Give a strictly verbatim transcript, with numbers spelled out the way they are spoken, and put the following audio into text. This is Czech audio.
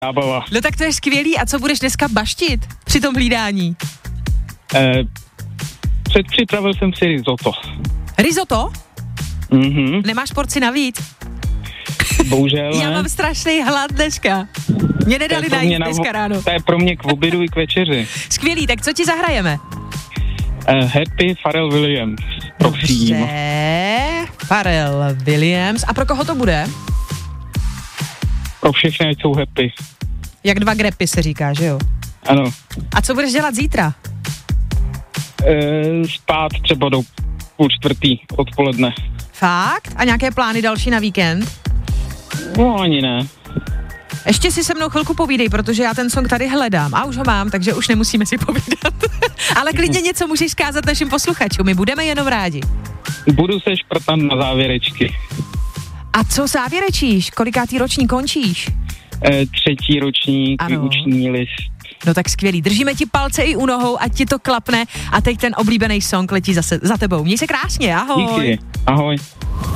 zábava. No tak to je skvělý. A co budeš dneska baštit při tom hlídání? Eh, předpřipravil jsem si risotto. Risotto? Mhm. Nemáš porci navíc? Bohužel Já ne. mám strašný hlad dneska. Mě nedali To je pro mě najít na dneska vo- ráno. To je pro mě k obědu i k večeři. Skvělý, tak co ti zahrajeme? Eh, Happy Pharrell Williams. Prosím. Dobře, Pharrell Williams. A pro koho to bude? Pro všechny, ať jsou happy. Jak dva grepy se říká, že jo? Ano. A co budeš dělat zítra? Eh, spát třeba do půl čtvrtý odpoledne. Fakt? A nějaké plány další na víkend? No ani ne. Ještě si se mnou chvilku povídej, protože já ten song tady hledám a už ho mám, takže už nemusíme si povídat. Ale klidně něco můžeš vzkázat našim posluchačům, my budeme jenom rádi. Budu se šprtat na závěrečky. A co závěrečíš? Kolikátý ročník končíš? Eh, třetí ročník, Ano. vyuční list. No tak skvělý, držíme ti palce i u nohou, ať ti to klapne a teď ten oblíbený song letí zase za tebou. Měj se krásně, ahoj. Díky, ahoj.